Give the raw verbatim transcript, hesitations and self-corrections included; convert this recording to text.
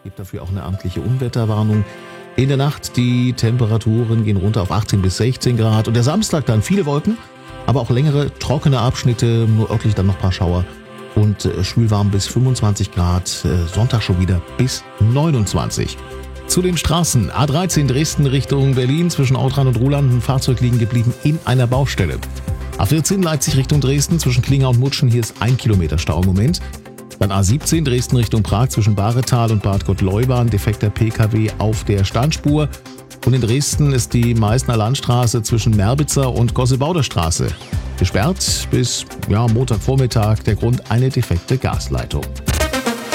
Gibt dafür auch eine amtliche Unwetterwarnung. In der Nacht die Temperaturen gehen runter auf achtzehn bis sechzehn Grad. Und der Samstag dann viele Wolken, aber auch längere trockene Abschnitte, nur örtlich dann noch ein paar Schauer. Und äh, schwülwarm bis fünfundzwanzig Grad, äh, Sonntag schon wieder bis neunundzwanzig. Zu den Straßen. A dreizehn Dresden Richtung Berlin zwischen Outran und Ruhland, ein Fahrzeug liegen geblieben in einer Baustelle. A vierzehn Leipzig Richtung Dresden zwischen Klinger und Mutschen, hier ist ein Kilometer Stau im Moment. Dann A siebzehn Dresden Richtung Prag zwischen Baretal und Bad Gottleuba, defekter P K W auf der Standspur. Und in Dresden ist die Meißner Landstraße zwischen Merbitzer und Gossebauder Straße gesperrt bis ja, Montagvormittag. Der Grund eine defekte Gasleitung.